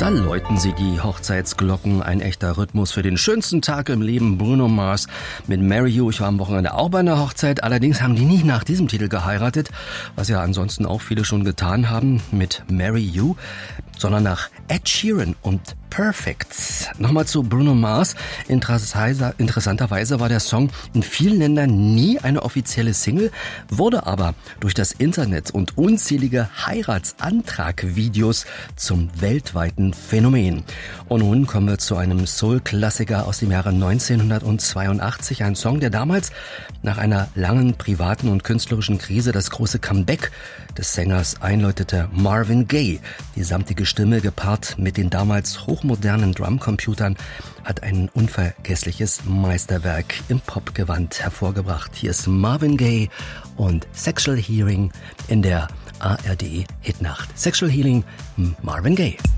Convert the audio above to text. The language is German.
Da läuten sie die Hochzeitsglocken, ein echter Rhythmus für den schönsten Tag im Leben. Bruno Mars mit Marry You. Ich war am Wochenende auch bei einer Hochzeit, allerdings haben die nicht nach diesem Titel geheiratet, was ja ansonsten auch viele schon getan haben mit Marry You, sondern nach Ed Sheeran und Perfect. Nochmal zu Bruno Mars. Interessanterweise war der Song in vielen Ländern nie eine offizielle Single, wurde aber durch das Internet und unzählige Heiratsantrag-Videos zum weltweiten Phänomen. Und nun kommen wir zu einem Soul-Klassiker aus dem Jahre 1982. Ein Song, der damals nach einer langen privaten und künstlerischen Krise das große Comeback des Sängers einläutete. Marvin Gaye, die samtige Stimme gepaart mit den damals hochmodernen Drumcomputern, hat ein unvergessliches Meisterwerk im Popgewand hervorgebracht. Hier ist Marvin Gaye und Sexual Healing in der ARD Hitnacht. Sexual Healing, Marvin Gaye.